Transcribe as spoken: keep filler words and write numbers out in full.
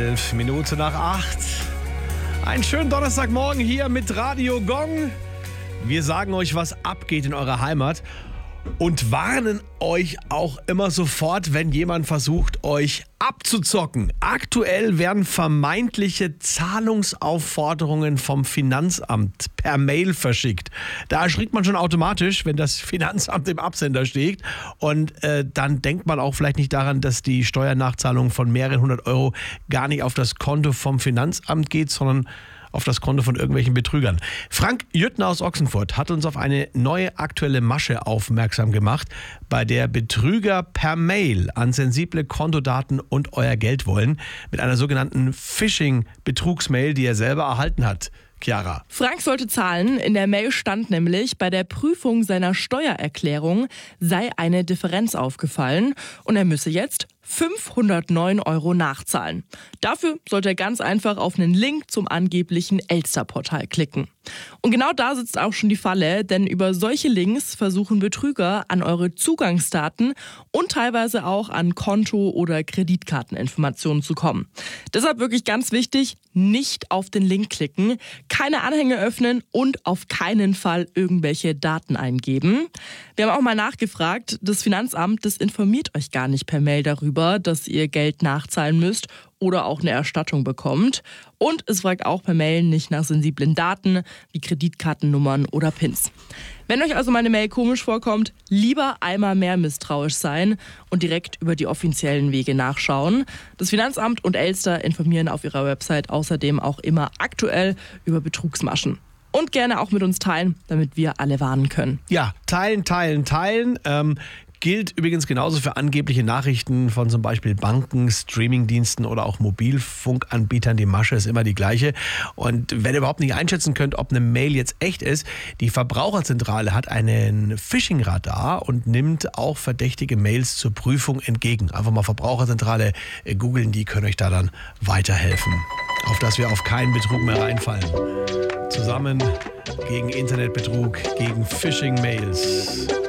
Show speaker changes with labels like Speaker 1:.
Speaker 1: Elf Minuten nach acht. Einen schönen Donnerstagmorgen hier mit Radio Gong. Wir sagen euch, was abgeht in eurer Heimat und warnen euch auch immer sofort, wenn jemand versucht, euch abzuzocken. Aktuell werden vermeintliche Zahlungsaufforderungen vom Finanzamt per Mail verschickt. Da erschrickt man schon automatisch, wenn das Finanzamt im Absender steht. Und äh, dann denkt man auch vielleicht nicht daran, dass die Steuernachzahlung von mehreren hundert Euro gar nicht auf das Konto vom Finanzamt geht, sondern auf das Konto von irgendwelchen Betrügern. Frank Jüttner aus Ochsenfurt hat uns auf eine neue aktuelle Masche aufmerksam gemacht, bei der Betrüger per Mail an sensible Kontodaten und euer Geld wollen, mit einer sogenannten Phishing-Betrugsmail, die er selber erhalten hat. Chiara.
Speaker 2: Frank sollte zahlen. In der Mail stand nämlich, bei der Prüfung seiner Steuererklärung sei eine Differenz aufgefallen und er müsse jetzt fünfhundertneun Euro nachzahlen. Dafür sollte er ganz einfach auf einen Link zum angeblichen Elster-Portal klicken. Und genau da sitzt auch schon die Falle, denn über solche Links versuchen Betrüger an eure Zugangsdaten und teilweise auch an Konto- oder Kreditkarteninformationen zu kommen. Deshalb wirklich ganz wichtig, nicht auf den Link klicken, keine Anhänge öffnen und auf keinen Fall irgendwelche Daten eingeben. Wir haben auch mal nachgefragt, das Finanzamt, das informiert euch gar nicht per Mail darüber, dass ihr Geld nachzahlen müsst oder auch eine Erstattung bekommt. Und es fragt auch per Mail nicht nach sensiblen Daten wie Kreditkartennummern oder Pins. Wenn euch also meine Mail komisch vorkommt, lieber einmal mehr misstrauisch sein und direkt über die offiziellen Wege nachschauen. Das Finanzamt und Elster informieren auf ihrer Website außerdem auch immer aktuell über Betrugsmaschen. Und gerne auch mit uns teilen, damit wir alle warnen können.
Speaker 1: Ja, teilen, teilen, teilen. Ähm, gilt übrigens genauso für angebliche Nachrichten von zum Beispiel Banken, Streamingdiensten oder auch Mobilfunkanbietern. Die Masche ist immer die gleiche. Und wenn ihr überhaupt nicht einschätzen könnt, ob eine Mail jetzt echt ist, die Verbraucherzentrale hat einen Phishing-Radar und nimmt auch verdächtige Mails zur Prüfung entgegen. Einfach mal Verbraucherzentrale googeln, die können euch da dann weiterhelfen. Auf dass wir auf keinen Betrug mehr reinfallen. Zusammen gegen Internetbetrug, gegen Phishing-Mails.